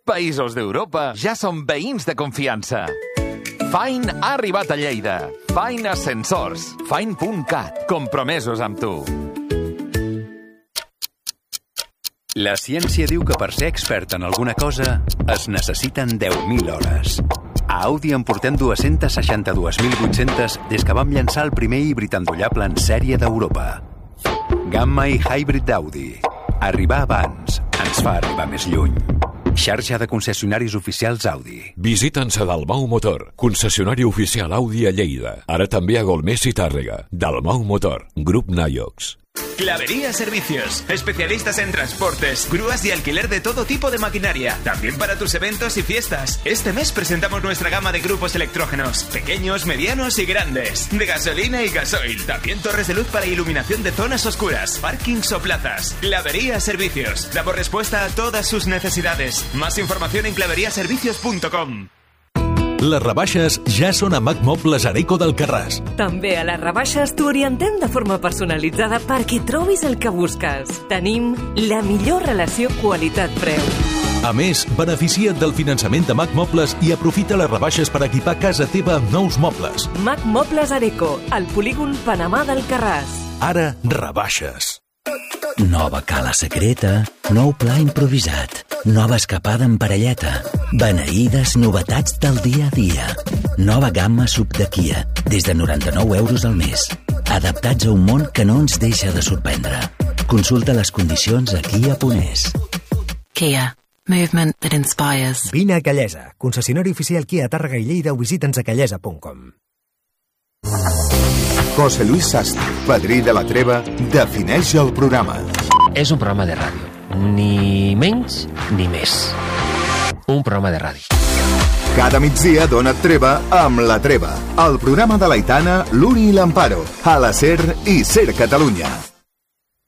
països d'Europa ja són veïns de confiança. Fine ha arribat a Lleida. Fine Ascensors. Fine.cat. Compromesos amb tu. La ciència diu que per ser expert en alguna cosa es necessiten 10.000 hores. A Audi en portem 262.800 des que vam llançar el primer híbrid endollable en sèrie d'Europa. Gamma i Hybrid d'Audi. Arribar abans ens fa arribar més lluny. Xarxa de concessionaris oficials Audi. Visita'ns a Dalmau Motor, concessionari oficial Audi a Lleida. Ara també a Golmés i Tàrrega. Dalmau Motor, Grup Naiox. Clavería Servicios, especialistas en transportes, grúas y alquiler de todo tipo de maquinaria, también para tus eventos y fiestas. Este mes presentamos nuestra gama de grupos electrógenos, pequeños, medianos y grandes, de gasolina y gasoil, también torres de luz para iluminación de zonas oscuras, parkings o plazas. Clavería Servicios, damos respuesta a todas sus necesidades. Más información en claveriaservicios.com. Les rebaixes ja són a Mac Mobles Areco d'Alcarràs. També a les rebaixes t'orientem de forma personalitzada perquè trobis el que busques. Tenim la millor relació qualitat-preu. A més, beneficia't del finançament de Mac Mobles i aprofita les rebaixes per equipar casa teva amb nous mobles. Mac Mobles Areco, al polígon Panamà d'Alcarràs. Ara, rebaixes. Nova cala secreta, nou pla improvisat, nova escapada en parelleta, beneïdes novetats del dia a dia. Nova gamma sub de Kia, des de 99 euros al mes. Adaptats a un món que no ens deixa de sorprendre. Consulta les condicions a kia.es. Kia. Movement that inspires. Vine a Callesa, concessionari oficial Kia Tàrrega i Lleida, o visita'ns a callesa.com. José Luis Sastre, padrí de la treva, defineix el programa. És un programa de ràdio, ni menys ni més. Un programa de ràdio. Cada migdia dona't treva amb La Treva, el programa de l'Aitana, l'Uni i l'Amparo, a la SER i SER Catalunya.